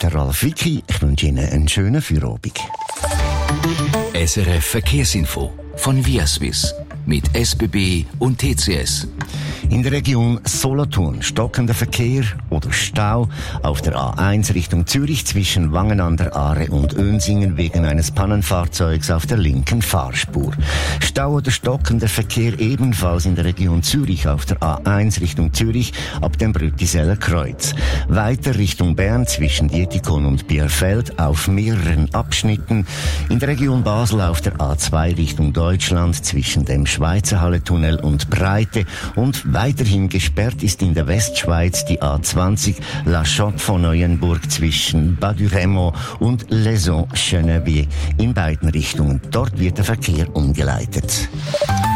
ist der Ralf Wicki. Ich wünsche Ihnen einen schönen Feierabend. SRF Verkehrsinfo von Viaswiss mit SBB und TCS. In der Region Solothurn stockender Verkehr oder Stau auf der A1 Richtung Zürich zwischen Wangen an der Aare und Önsingen wegen eines Pannenfahrzeugs auf der linken Fahrspur. Stau oder stockender Verkehr ebenfalls in der Region Zürich auf der A1 Richtung Zürich ab dem Brüttiseller Kreuz. Weiter Richtung Bern zwischen Dietikon und Bierfeld auf mehreren Abschnitten. In der Region Basel auf der A2 Richtung Deutschland zwischen dem Schweizerhalle-Tunnel und Breite und weiterhin gesperrt ist in der Westschweiz die A20 La Chaux von Neuenburg zwischen Bas du Remo und Laison-Chenevier in beiden Richtungen. Dort wird der Verkehr umgeleitet.